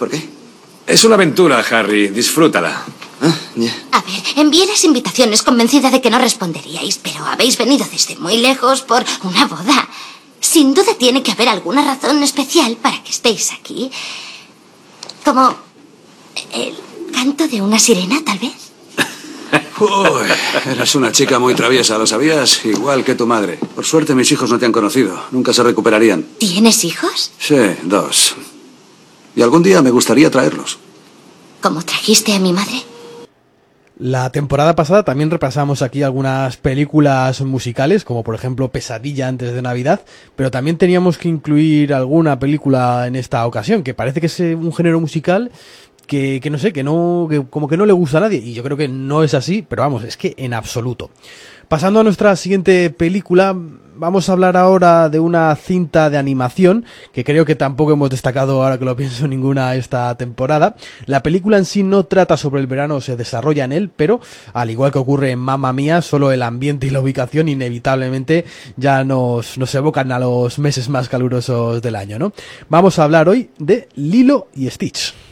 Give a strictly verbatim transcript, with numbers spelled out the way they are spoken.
¿Por qué? Es una aventura, Harry. Disfrútala. Ah, ya. A ver, envié las invitaciones convencida de que no responderíais, pero habéis venido desde muy lejos por una boda. Sin duda tiene que haber alguna razón especial para que estéis aquí. Como el canto de una sirena, tal vez. Uy, eras una chica muy traviesa, ¿lo sabías? Igual que tu madre. Por suerte mis hijos no te han conocido. Nunca se recuperarían. ¿Tienes hijos? Sí, dos. Y algún día me gustaría traerlos. ¿Cómo trajiste a mi madre? La temporada pasada también repasamos aquí algunas películas musicales, como por ejemplo Pesadilla antes de Navidad, pero también teníamos que incluir alguna película en esta ocasión, que parece que es un género musical que, que no sé, que no, que como que no le gusta a nadie, y yo creo que no es así, pero vamos, es que en absoluto. Pasando a nuestra siguiente película, vamos a hablar ahora de una cinta de animación que creo que tampoco hemos destacado, ahora que lo pienso, ninguna esta temporada. La película en sí no trata sobre el verano, se desarrolla en él, pero al igual que ocurre en Mamma Mía, solo el ambiente y la ubicación inevitablemente ya nos, nos evocan a los meses más calurosos del año, ¿no? Vamos a hablar hoy de Lilo y Stitch.